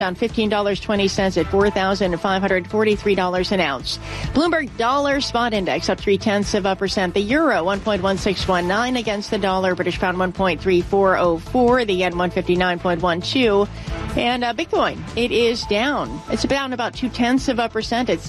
down $15.20 at $4,543 an ounce. Bloomberg Dollar Spot Index up 0.3%. The euro 1.1619 against the dollar. British pound 1.3404. The yen 159.12. And Bitcoin, it is down. It's down about 0.2% at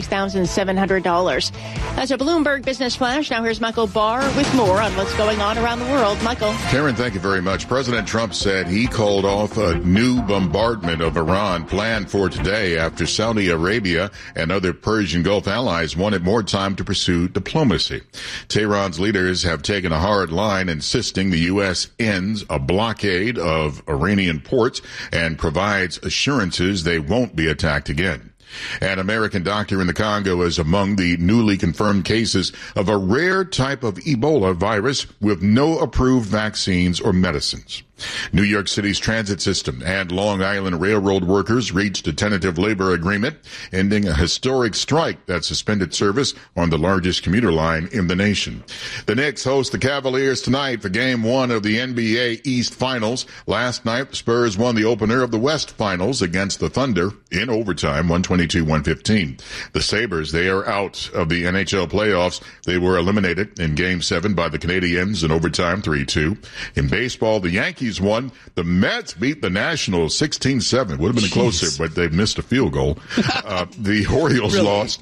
$76,700. That's a Bloomberg Business Flash. Now here's Michael Barr with more on what's going on around the world. Michael. Karen, thank you very much. President Trump said he called off a new bombardment of Iran planned for today after Saudi Arabia and other Persian Gulf allies wanted more time to pursue diplomacy. Tehran's leaders have taken a hard line, insisting the U.S. ends a blockade of Iranian ports and provides assurances they won't be attacked again. An American doctor in the Congo is among the newly confirmed cases of a rare type of Ebola virus with no approved vaccines or medicines. New York City's transit system and Long Island Railroad workers reached a tentative labor agreement, ending a historic strike that suspended service on the largest commuter line in the nation. The Knicks host the Cavaliers tonight for Game 1 of the NBA East Finals. Last night, the Spurs won the opener of the West Finals against the Thunder in overtime, 122-115. The Sabres, they are out of the NHL playoffs. They were eliminated in Game 7 by the Canadiens in overtime, 3-2. In baseball, the Yankees won. The Mets beat the Nationals 16-7. Would have been closer, but they missed a field goal. The Orioles lost,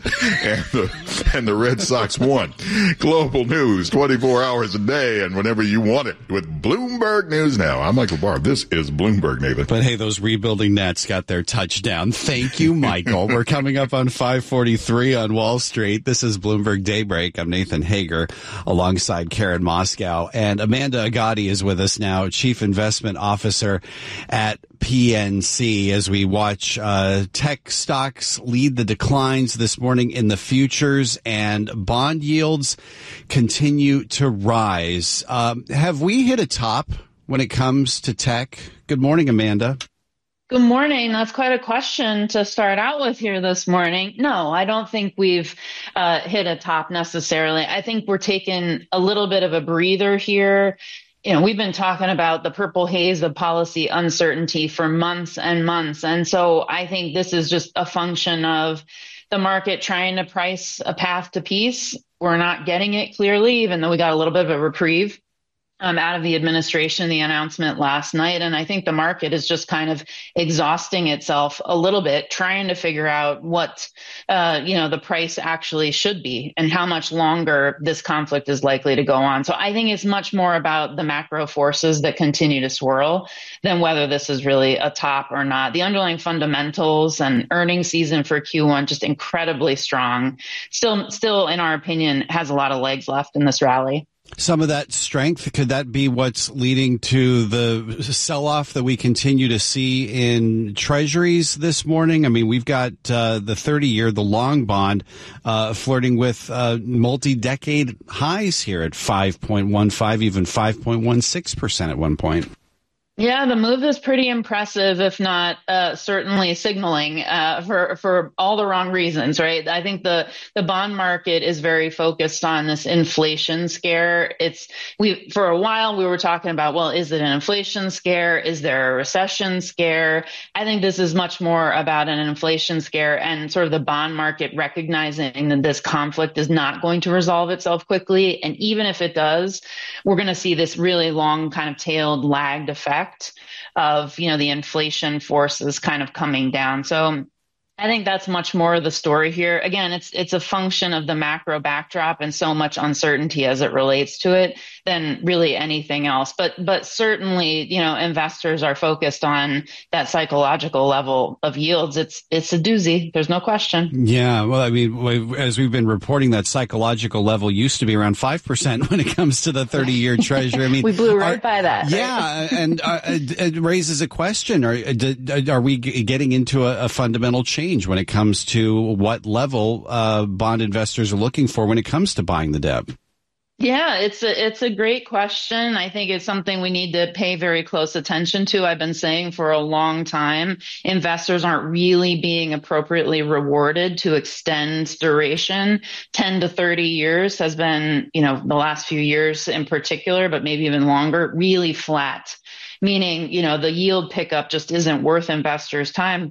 and the Red Sox won. Global news, 24 hours a day, and whenever you want it, with Bloomberg News Now. I'm Michael Barr. This is Bloomberg, Nathan. But hey, those rebuilding Nets got their touchdown. Thank you, Michael. We're coming up on 5:43 on Wall Street. This is Bloomberg Daybreak. I'm Nathan Hager, alongside Karen Moscow, and Amanda Agati is with us now, Chief Investment Officer at PNC, as we watch tech stocks lead the declines this morning in the futures, and bond yields continue to rise. Have we hit a top when it comes to tech? Good morning, Amanda. Good morning. That's quite a question to start out with here this morning. No, I don't think we've hit a top necessarily. I think we're taking a little bit of a breather here. You know, we've been talking about the purple haze of policy uncertainty for months and months. And so I think this is just a function of the market trying to price a path to peace. We're not getting it clearly, even though we got a little bit of a reprieve out of the administration, the announcement last night. And I think the market is just kind of exhausting itself a little bit, trying to figure out what, the price actually should be and how much longer this conflict is likely to go on. So I think it's much more about the macro forces that continue to swirl than whether this is really a top or not. The underlying fundamentals and earnings season for Q1, just incredibly strong. Still, in our opinion, has a lot of legs left in this rally. Some of that strength, could that be what's leading to the sell-off that we continue to see in treasuries this morning? I mean, we've got the 30-year, the long bond, flirting with multi-decade highs here at 5.15, even 5.16% at one point. Yeah, the move is pretty impressive, if not certainly signaling for all the wrong reasons, right? I think the bond market is very focused on this inflation scare. For a while we were talking about, well, is it an inflation scare? Is there a recession scare? I think this is much more about an inflation scare and sort of the bond market recognizing that this conflict is not going to resolve itself quickly. And even if it does, we're going to see this really long kind of tailed lagged effect of, the inflation forces kind of coming down. So I think that's much more the story here. Again, it's a function of the macro backdrop and so much uncertainty as it relates to it than really anything else. But certainly, investors are focused on that psychological level of yields. It's a doozy. There's no question. Yeah. Well, I mean, as we've been reporting, that psychological level used to be around 5% when it comes to the 30-year treasury. I mean, we blew right by that. Yeah. Right? And it raises a question. Are we getting into a fundamental change when it comes to what level bond investors are looking for when it comes to buying the debt? Yeah, it's a great question. I think it's something we need to pay very close attention to. I've been saying for a long time, investors aren't really being appropriately rewarded to extend duration. 10 to 30 years has been, the last few years in particular, but maybe even longer, really flat meaning, the yield pickup just isn't worth investors' time.